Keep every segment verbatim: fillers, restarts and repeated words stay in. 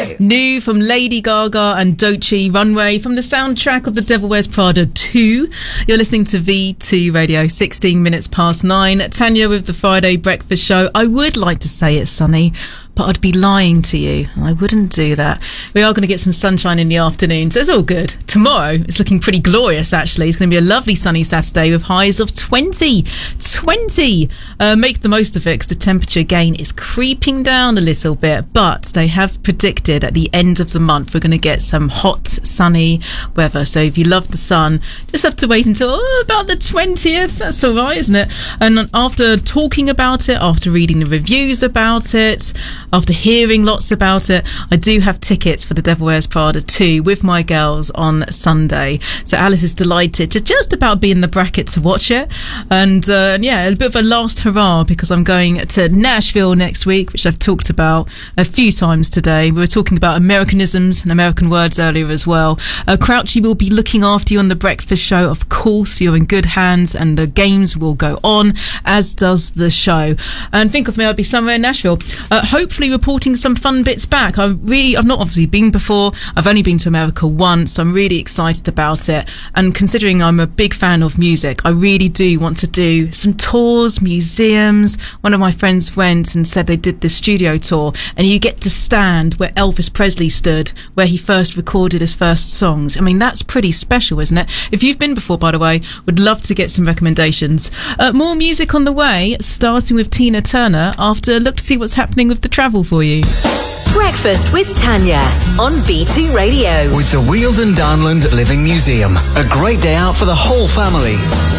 Runway. New from Lady Gaga and Doechii, Runway, from the soundtrack of The Devil Wears Prada two. You're listening to V two Radio, sixteen minutes past nine. Tanya with the Friday Breakfast Show. I would like to say it's sunny, but I'd be lying to you. I wouldn't do that. We are going to get some sunshine in the afternoon, so it's all good. Tomorrow, it's looking pretty glorious, actually. It's going to be a lovely sunny Saturday with highs of twenty. twenty! Uh, make the most of it, because the temperature again is creeping down a little bit, but they have predicted at the end of the month we're going to get some hot, sunny weather. So if you love the sun, just have to wait until oh, about the twentieth. That's all right, isn't it? And after talking about it, after reading the reviews about it, after hearing lots about it, I do have tickets for The Devil Wears Prada two with my girls on Sunday. So Alice is delighted to just about be in the bracket to watch it. And uh, yeah, a bit of a last hurrah, because I'm going to Nashville next week, which I've talked about a few times today. We were talking about Americanisms and American words earlier as well. Uh, Crouchy will be looking after you on The Breakfast Show. Of course, you're in good hands, and the games will go on, as does the show. And think of me, I'll be somewhere in Nashville. Uh, hopefully reporting some fun bits back. I really, I've not obviously been before. I've only been to America once. I'm really excited about it. And considering I'm a big fan of music, I really do want to do some tours, museums. One of my friends went and said they did this studio tour, and you get to stand where Elvis Presley stood, where he first recorded his first songs. I mean, that's pretty special, isn't it? If you've been before, by the way, would love to get some recommendations. Uh, more music on the way, starting with Tina Turner after a look to see what's happening with the travel for you. Breakfast with Tanya on V two Radio. With the Wealden Downland Living Museum. A great day out for the whole family.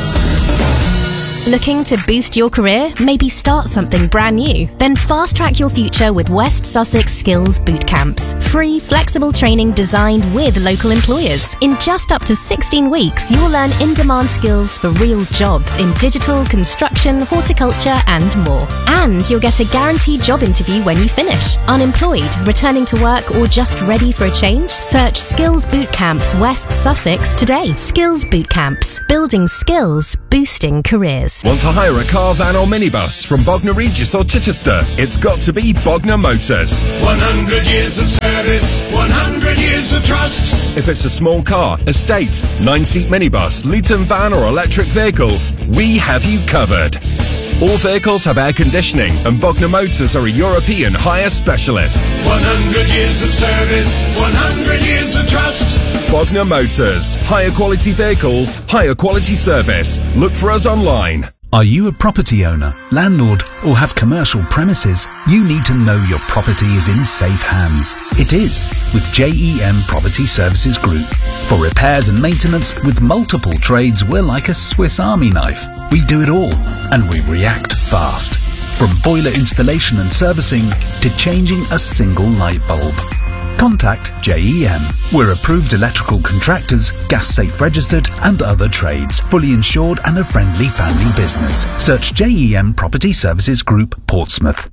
Looking to boost your career? Maybe start something brand new? Then fast track your future with West Sussex Skills Boot Camps. Free, flexible training designed with local employers. In just up to sixteen weeks, you'll learn in-demand skills for real jobs in digital, construction, horticulture and more. And you'll get a guaranteed job interview when you finish. Unemployed, returning to work or just ready for a change? Search Skills Boot Camps West Sussex today. Skills Boot Camps. Building skills, boosting careers. Want to hire a car, van or minibus from Bognor Regis or Chichester? It's got to be Bognor Motors. one hundred years of service, one hundred years of trust. If it's a small car, estate, nine-seat minibus, Luton van or electric vehicle, we have you covered. All vehicles have air conditioning, and Bognor Motors are a European hire specialist. one hundred years of service, one hundred years of trust. Bognor Motors. Higher quality vehicles, higher quality service. Look for us online. Are you a property owner, landlord, or have commercial premises? You need to know your property is in safe hands. It is, with J E M Property Services Group. For repairs and maintenance with multiple trades, we're like a Swiss Army knife. We do it all, and we react fast. From boiler installation and servicing to changing a single light bulb. Contact J E M. We're approved electrical contractors, gas safe registered and other trades. Fully insured and a friendly family business. Search J E M Property Services Group, Portsmouth.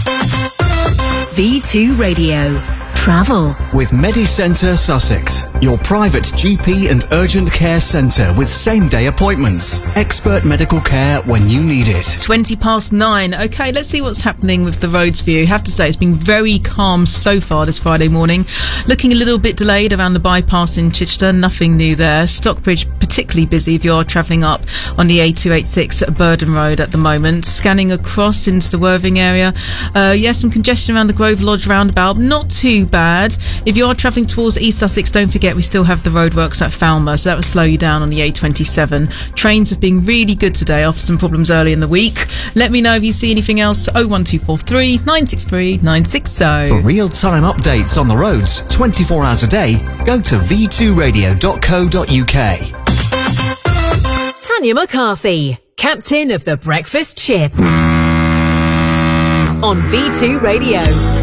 V two Radio. Travel. With MediCentre Sussex. Your private G P and urgent care centre with same-day appointments. Expert medical care when you need it. twenty past nine. Okay, let's see what's happening with the roads for you. I have to say, it's been very calm so far this Friday morning. Looking a little bit delayed around the bypass in Chichester. Nothing new there. Stockbridge particularly busy if you're travelling up on the A two eighty-six Burden Road at the moment. Scanning across into the Worthing area. Uh, yes, some congestion around the Grove Lodge roundabout. Not too bad. If you are travelling towards East Sussex, don't forget we still have the roadworks at Falmer, so that will slow you down on the A twenty-seven. Trains have been really good today after some problems early in the week. Let me know if you see anything else. oh one two four three, nine six three, nine six zero. For real-time updates on the roads, twenty-four hours a day, go to v two radio dot co dot u k. Tanya McCarthy, captain of the Breakfast Ship. On V two Radio.